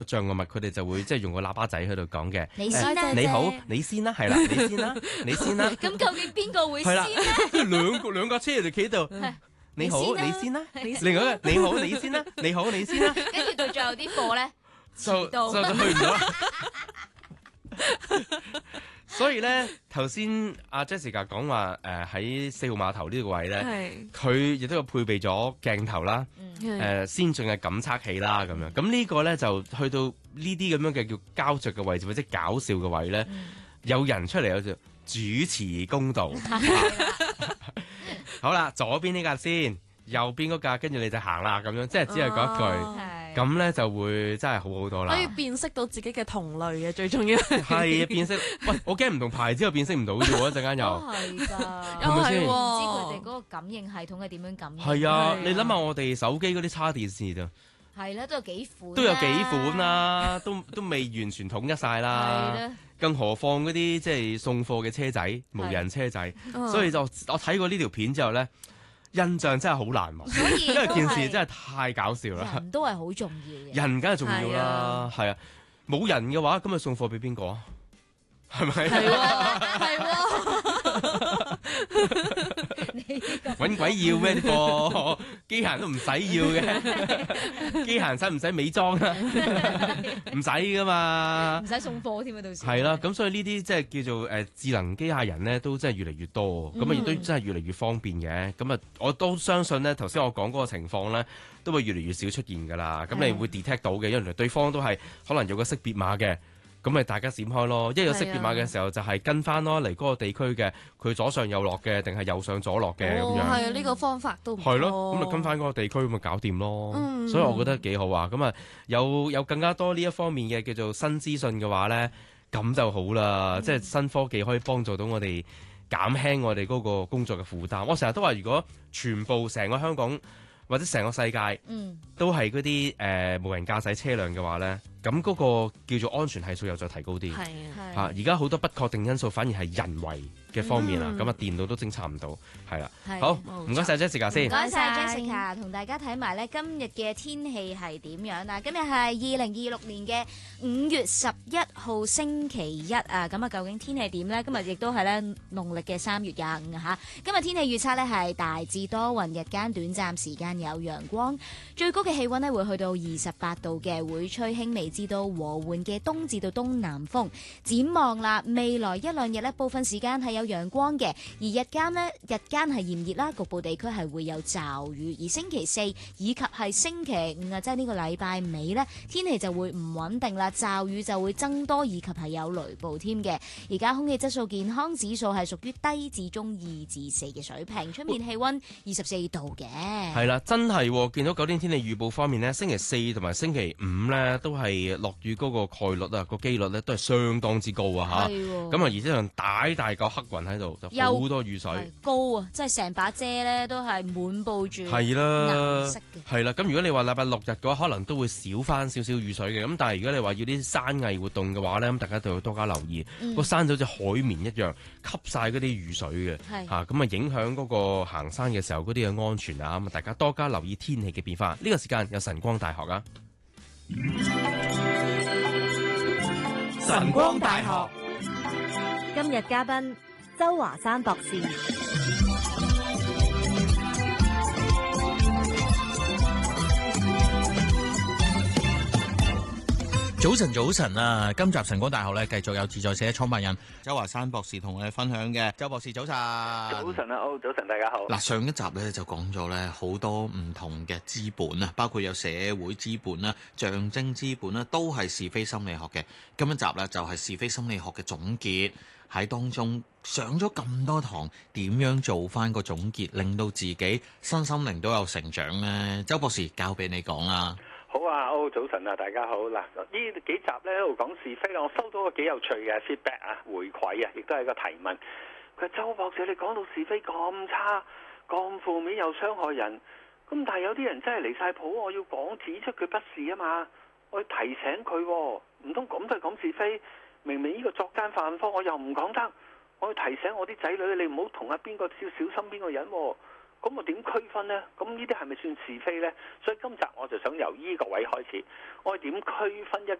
障礙物，佢哋就會即係用個喇叭仔喺度講嘅。 你先啦， 你好，你先啦，係啦，你先啦，你先啦。 咁究竟邊個會先係啦咧？ 兩架車就企喺度。你好，你先啦。 你另外一個你好，你先啦。你好，你先啦。 跟住到最後啲貨咧， 就到去唔到啦。所以咧，頭先阿 Jessica 講話喺4號碼頭呢個位咧，佢亦都有配備咗鏡頭啦，先進嘅感測器啦咁樣。咁呢個咧就去到呢啲咁樣嘅叫膠着嘅位置或者搞笑嘅位咧，有人出嚟有就主持公道。好啦，左邊呢架先，右邊嗰架，跟住你就行啦咁樣，即係只係嗰一句。咁咧就會真係好好多啦， 可以辨識到自己嘅同類嘅最重要係辨識。喂，我驚唔同牌子又辨識唔到嘅喎，一陣間又係㗎， 係咪先？ 唔知佢哋嗰個感應系統係點樣感應？ 係啊，你諗下我哋手機嗰啲叉電視就係啦，都有幾款， 都有幾款啦，都未完全統一晒啦。 係啦， 更何況嗰啲即係送貨嘅車仔、無人車仔，所以就我睇過呢條片之後咧，印象真係好難忘，因為件事真係太搞笑啦。 人都係好重要嘅， 人梗係重要啦，係啊，冇人嘅話，咁咪送貨俾邊個啊？係咪？ 係搵鬼要咩啲貨？機械人都唔使要嘅，機械人使唔使美裝啊？唔使噶嘛， 唔使送貨添啊！到時係啦，咁所以呢啲即係叫做智能機械人咧，都真係越嚟越多，咁啊亦都真係越嚟越方便嘅。咁啊，我都相信咧，頭先我講嗰個情況咧，都會越嚟越少出現噶啦。咁你會 detect 到嘅，因為對方都係可能有個識別碼嘅。咁咪大家閃開咯，一有識別碼嘅時候就係跟翻咯，嚟嗰個地區嘅佢左上右落嘅，定係右上左落嘅咁樣。 係啊，呢個方法都唔錯。 係咯，咁咪跟翻嗰個地區咁咪搞掂咯。所以我覺得幾好啊。咁啊有更加多呢一方面嘅叫做新資訊嘅話咧，咁就好啦。即係新科技可以幫助到我哋減輕我哋嗰個工作嘅負擔。我成日都話，如果全部成個香港或者成個世界都係嗰啲無人駕駛車輛嘅話咧，咁嗰個叫做安全係數又再提高啲。係啊，而家好多不確定因素反而係人為嘅方面啦，咁啊電腦都偵察唔到，係啦。好，唔該晒 Jessica 先。 唔該晒 Jessica，同大家睇埋咧今日嘅天氣係點樣啊？今日係2026年嘅5月11號星期一啊！咁啊，究竟天氣點咧？今日亦都係咧農曆嘅3月25啊嚇。今日天氣預測咧係大致多雲，日間短暫時間有陽光，最高嘅氣溫咧會去到28度嘅，會吹輕微至到和緩嘅東至到東南風。展望啦，未來一兩日咧部分時間係有陽光嘅，而日間係炎熱啦，局部地區係會有驟雨。而星期四以及係星期五啊，即係呢個禮拜尾呢，天氣就會唔穩定啦，驟雨就會增多，以及係有雷暴添嘅。而家空氣質素健康指數係屬於低至中2至4嘅水平，出面氣溫24度嘅。 係啦，真係見到9天天氣預報方面呢，星期四同埋星期五呢都係落雨嗰個概率啊，個機率呢都係相當之高啊嚇。咁啊，而且仲大嚿黑雲喺度，就好多雨水。 高啊，即係成把遮咧都係滿佈住係啦， 顏色嘅。 係啦，咁如果你話禮拜6日嘅話，可能都會少翻少少雨水嘅。咁但係如果你話要啲山藝活動嘅話咧，咁大家就要多加留意。個山就好似海綿一樣，吸晒嗰啲雨水嘅，嚇咁啊影響嗰個行山嘅時候嗰啲嘅安全啊。咁啊，大家多加留意天氣嘅變化。呢個時間有晨光大學啊， 晨光大學今日嘉賓周華山博士。 早晨，早晨啊！今集晨光大學咧，繼續有自在社創辦人周華山博士同我哋分享嘅。周博士，早晨。 早晨啊，早晨，大家好。 嗱，上一集咧就講咗咧好多唔同嘅資本啊，包括有社會資本啦、象徵資本啦，都係是非心理學嘅。今一集咧就係是非心理學嘅總結，喺當中上咗咁多堂，點樣做翻個總結，令到自己身心靈都有成長咧？周博士，交俾你講啦。 好啊，早晨啊，大家好。嗱，呢幾集咧喺度講是非，我收到個幾有趣嘅 feedback 啊，回饋啊，亦都係個提問。佢話周博士，你講到是非咁差、咁負面又傷害人，咁但係有啲人真係離晒譜，我要講指出佢不是啊嘛，我要提醒佢，唔通咁都係講是非？明明呢個作奸犯科，我又唔講得，我要提醒我啲仔女，你唔好同阿邊個要小心邊個人。 咁我點區分呢？咁呢啲係咪算是非呢？所以今集我就想由呢個位開始，我哋點區分一